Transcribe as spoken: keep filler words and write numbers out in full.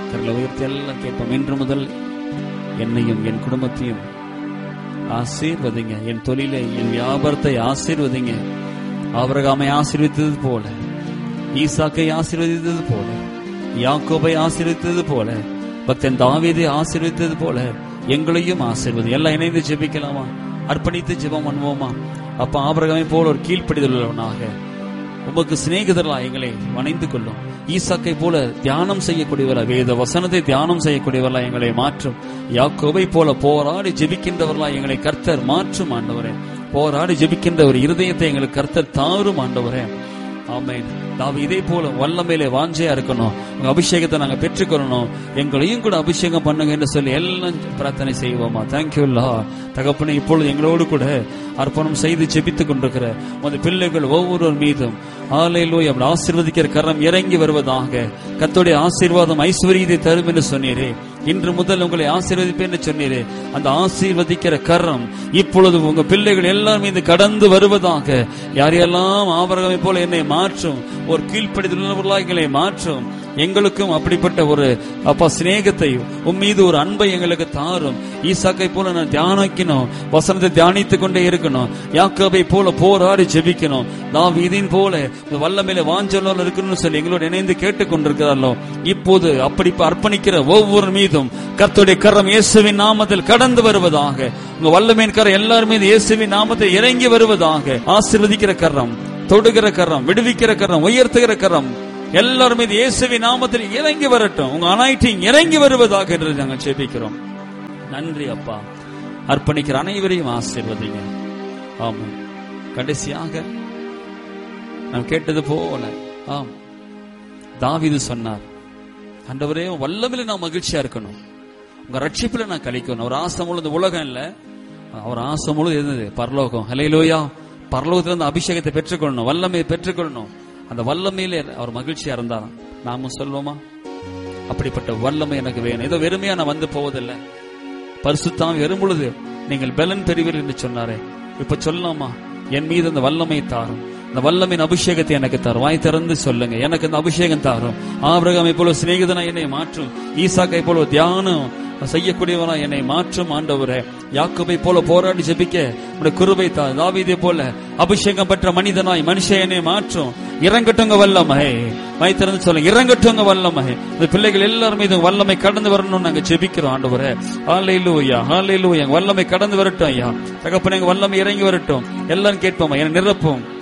கரங்களை உயர்த்தி எல்லாம் கேட்போம். இன்று முதல் என்னையும் என் குடும்பத்தையும் ஆசீர்வதிங்க. என் தொழிலை, என் வியாபாரத்தை ஆசீர்வதிங்க. ஆபிரகாமை ஆசீர்வதித்தது போல, ஈசாக்கை ஆசீர்வதித்தது போல, யாக்கோபை ஆசீர்வதித்தது போல, பக்தன் தாவீதை ஆசீர்வதித்தது போல எங்களையும் ஆசீர்வதி. எல்லாம் இணைந்து ஜெபிக்கலாமா? அர்ப்பணித்து ஜெபம் பண்ணுவோமா? அப்ப ஆபிரகாமை போல ஒரு கீழ்ப்படிதலுள்ளவனாக உமக்கு சிநேகிதர்களா எங்களை வணைந்து கொள்ளும். ஈசாக்கை போல தியானம் செய்யக்கூடியவர்களா, வேத வசனத்தை தியானம் செய்யக்கூடியவர்களா எங்களை மாற்றும். யாக்கோபை போல போராடி ஜெபிக்கின்றவர்களா எங்களை கர்த்தர் மாற்றும் ஆண்டவரே. போராடி ஜெபிக்கின்ற ஒரு இருதயத்தை எங்களுக்கு கர்த்தர் தாரும் ஆண்டவரே. ஆமென். நாம இதே போல வல்லமையிலே வாஞ்சையா இருக்கணும். உங்க அபிஷேகத்தை நாங்க பெற்றுக்கொள்ளணும். எங்களையும் கூட அபிஷேகம் பண்ணுங்க என்று சொல்லி எல்லாம் பிரார்த்தனை செய்வோமா? Thank you Lord. தகப்பனே, இப்பொழுது எங்களோடு கூட அர்ப்பணம் செய்து ஜெபித்துக் கொண்டிருக்கிற உங்க பிள்ளைகள் ஒவ்வொரு மீதும் ஹல்லேலூயா அப்படி ஆசீர்வதிக்கிற கரம் இறங்கி வருவதாக. கர்த்தருடைய ஆசீர்வாதம் ஐஸ்வரியத்தை தரும் என்று சொன்னீரே. இன்று முதல் உங்களை ஆசீர்வதிப்பேன் என்று சொன்னீரே. அந்த ஆசீர்வதிக்கிற கரம் இப்பொழுது உங்க பிள்ளைகள் எல்லாரும் மீது கடந்து வருவதாக. யாரையெல்லாம் ஆபிரகாமை போல என்னை மாற்றும், ஒரு கீழ்ப்படிதலுள்ளவர்களாக எங்களை மாற்றும். எங்களுக்கும் அப்படிப்பட்ட ஒரு அப்பா சிநேகத்தை, உன் மீது ஒரு அன்பை எங்களுக்கு தாரும். ஈசாக்கை போல நான் தியானிக்கணும், வசனத்தை தியானித்துக் கொண்டே இருக்கணும். யாக்கோபை போல போராடி ஜெபிக்கணும். தாவீதின் போல வல்லமையில வாஞ்சலோடு இருக்கணும்னு சொல்லி எங்களோடு இணைந்து கேட்டுக் கொண்டிருக்கிறார்களோ, இப்போது அப்படி அர்ப்பணிக்கிற ஒவ்வொரு மீதும் கர்த்தருடைய கரம் இயேசுவின் நாமத்தில் கடந்து வருவதாக. உங்க வல்லமையின் கரம் எல்லாரும் மீது இயேசுவின் நாமத்தில் இறங்கி வருவதாக. ஆசீர்வதிக்கிற கரம், தொடுகிற கரம், விடுவிக்கிற கரம், உயர்த்துகிற கரம் எல்லாரும் மீது இயேசுவின் நாமத்தில் இறங்கி வரட்டும். உங்க அனாயிட்டிங் இறங்கி வருவதாக என்று நாங்கள் ஜெபிக்கிறோம். நன்றி அப்பா. அர்ப்பணிக்கிற அனைவரையும் ஆசீர்வதிங்க. ஆமாம். கடைசியாக நாம் கேட்டது போல, ஆம், தாவீது சொன்னார், ஆண்டவரே வல்லமையில நான் மகிழ்ச்சியா இருக்கணும், உங்க ரட்சிப்புல நான் கழிக்கணும். அவர் ஆசை முழுது உலகம் இல்ல, அவர் ஆசை முழுது இருந்தது பரலோகம். ஹல்லேலூயா. பரலோகத்துல இருந்து அபிஷேகத்தை பெற்றுக்கொள்ளணும், வல்லமையை பெற்றுக்கொள்ளணும். அந்த வல்லமையில அவர் மகிழ்ச்சியா இருந்தாராம். நாமும் சொல்வோமா? அப்படிப்பட்ட வல்லமை எனக்கு வேணும். ஏதோ வெறுமையா நான் வந்து போவதில்லை. பரிசுத்தாவி வரும் பொழுது நீங்கள் பலன் பெறுவீர்கள் என்று சொன்னாரே. இப்ப சொல்லலாமா? என் மீது அந்த வல்லமை தாரும், அந்த வல்லமையின் அபிஷேகத்தை எனக்கு தாரும். வாய் திறந்து சொல்லுங்க, எனக்கு அந்த அபிஷேகம் தாரும். ஆபிரகாமை போல சிநேகிதனா என்னை மாற்றும். ஈசாக்கை போல தியானம் செய்யக்கூடியவனா என்னை மாற்றும் ஆண்டவரே. யாக்கோபை போல போராடி ஜெபிக்க உடைய கிருபை தா. தாவீதை போல அபிஷேகம் பெற்ற மனிதனாய் மனுஷன் என்னை மாற்றும். இறங்கட்டுங்க வல்லமை. வாய் திறந்து சொல்லுங்க, இறங்கட்டுங்க வல்லமை. இந்த பிள்ளைகள் எல்லாரும் மீது வல்லமை கடந்து வரணும்னு நாங்க ஜெபிக்கிறோம் ஆண்டவரே. ஹல்லேலூயா, ஹல்லேலூயா. வல்லமை கடந்து வரட்டும் ஐயா. தகப்பனே, வல்லமை இறங்கி வரட்டும். எல்லாரும் கேட்போமா? என்னை நிரப்பும்,